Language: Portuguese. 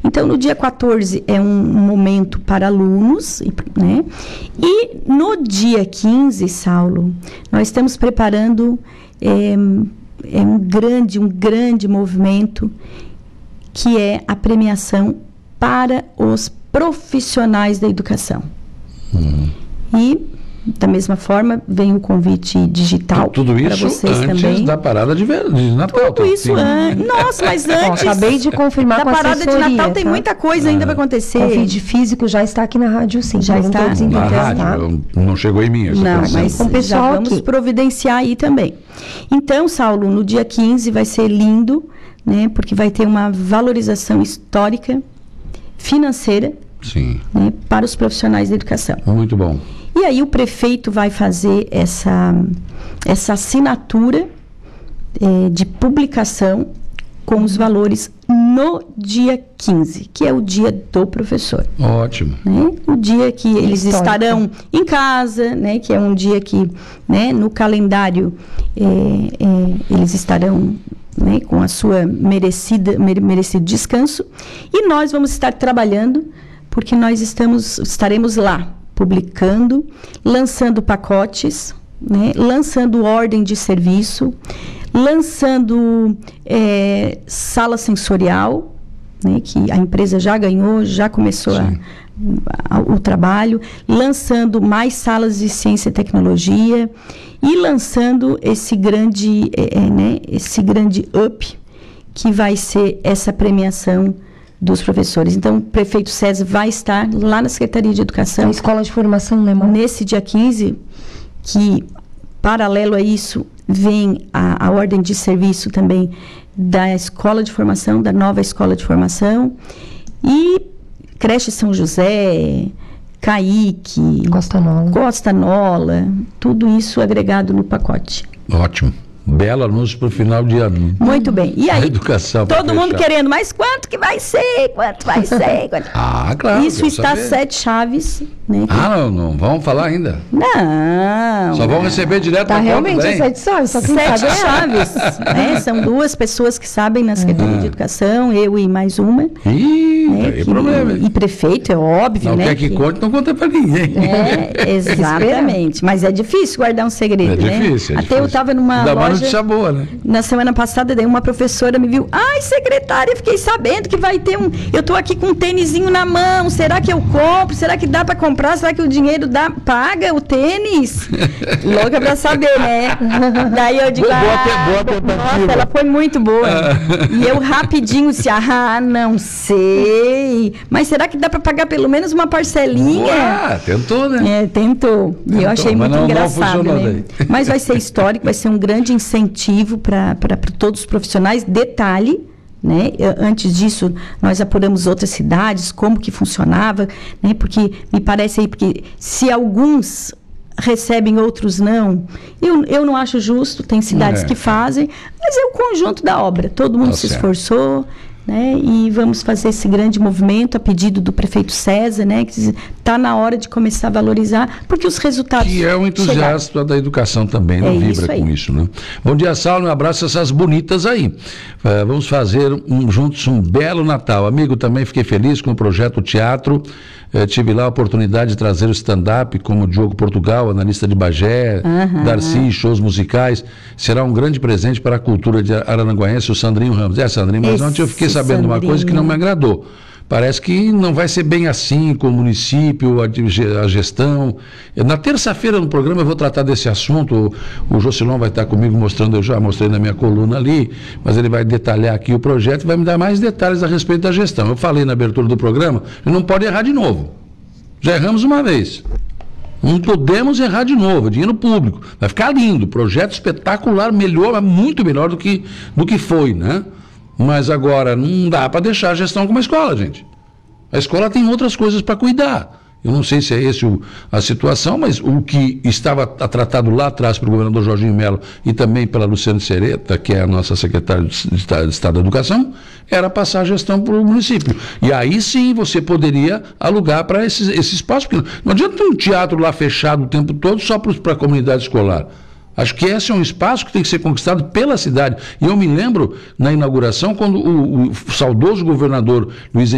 Então, no dia 14 é um momento para alunos, né? E no dia 15, Saulo, nós estamos preparando um grande movimento, que é a premiação para os profissionais da educação. E, da mesma forma, vem um convite digital para vocês também. Tudo isso antes da parada de Natal. Tudo isso antes. Nossa, mas antes... acabei de confirmar da com a parada de Natal tem muita coisa ainda para acontecer. O convite físico já está aqui na rádio, sim. Já está na rádio, não chegou em mim. Não, mas com o pessoal já vamos aqui providenciar aí também. Então, Saulo, no dia 15 vai ser lindo, né? Porque vai ter uma valorização histórica, financeira, sim, né, para os profissionais da educação. Muito bom. E aí o prefeito vai fazer essa assinatura de publicação com os valores no dia 15, que é o dia do professor. Ótimo. Né? O dia que eles estarão em casa, né? Que é um dia que, né, no calendário eles estarão, né, com a sua merecido descanso. E nós vamos estar trabalhando, porque nós estaremos lá, publicando, lançando pacotes, né, lançando ordem de serviço, lançando sala sensorial, né, que a empresa já ganhou, já começou o trabalho, lançando mais salas de ciência e tecnologia e lançando esse grande up que vai ser essa premiação dos professores. Então, o prefeito César vai estar lá na Secretaria de Educação. Na Escola de Formação, né, mãe? Nesse dia 15, que, paralelo a isso, vem a ordem de serviço também da Escola de Formação, da nova Escola de Formação, e Creche São José, Caique, Costa Nola, tudo isso agregado no pacote. Ótimo. Belo anúncio para o final de ano. Muito bem. E aí, educação todo mundo querendo, mas quanto que vai ser? Quanto vai ser? Claro. Isso está 7 chaves. Né, não vamos falar ainda. Não. Só vão receber direto para realmente 7 chaves, só 7 chaves. Né, são 2 pessoas que sabem na Secretaria de Educação, eu e mais uma. Problema. E prefeito, é óbvio, não, né? Não quer que conte, não conta para ninguém. Exatamente. Mas é difícil guardar um segredo, né? Difícil. Até eu estava numa loja... boa, né? Na semana passada, daí uma professora me viu. Ai, secretária, fiquei sabendo que vai ter eu tô aqui com um tênisinho na mão. Será que eu compro? Será que dá para comprar? Será que o dinheiro paga o tênis? Louca para saber, né? Daí eu digo, nossa, ela foi muito boa. E eu rapidinho disse, não sei. Mas será que dá para pagar pelo menos uma parcelinha? Tentou, né? Tentou. E eu achei muito engraçado, né? Mas vai ser histórico, vai ser um grande incentivo para todos os profissionais. Detalhe, né? Antes disso, nós apuramos outras cidades, como que funcionava, né? Porque me parece aí, porque se alguns recebem, outros não, eu não acho justo, tem cidades que fazem, mas é o conjunto da obra, todo mundo se esforçou, né? E vamos fazer esse grande movimento a pedido do prefeito César, né? Que está na hora de começar a valorizar, porque os resultados... Que é um entusiasta da educação também, não vibra com isso, né? Bom dia, Saulo, um abraço a essas bonitas aí. Vamos fazer juntos um belo Natal. Amigo, também fiquei feliz com o projeto Teatro. Tive lá a oportunidade de trazer o stand-up como o Diogo Portugal, analista de Bagé, Darcy, shows musicais. Será um grande presente para a cultura de Araranguaense, o Sandrinho Ramos. Sandrinho, mas ontem eu fiquei sabendo uma coisa que não me agradou. Parece que não vai ser bem assim com o município, a gestão. Na terça-feira no programa eu vou tratar desse assunto. O Jocilon vai estar comigo mostrando, eu já mostrei na minha coluna ali, mas ele vai detalhar aqui o projeto e vai me dar mais detalhes a respeito da gestão. Eu falei na abertura do programa, não pode errar de novo. Já erramos uma vez. Não podemos errar de novo, dinheiro público. Vai ficar lindo, projeto espetacular, melhor, muito melhor do que foi, né? Mas agora não dá para deixar a gestão como a escola, gente. A escola tem outras coisas para cuidar. Eu não sei se é essa a situação, mas o que estava tratado lá atrás pelo governador Jorginho Melo e também pela Luciane Sereta, que é a nossa secretária de Estado da Educação, era passar a gestão para o município. E aí sim você poderia alugar para esse espaço, porque não adianta ter um teatro lá fechado o tempo todo só para a comunidade escolar. Acho que esse é um espaço que tem que ser conquistado pela cidade. E eu me lembro, na inauguração, quando o saudoso governador Luiz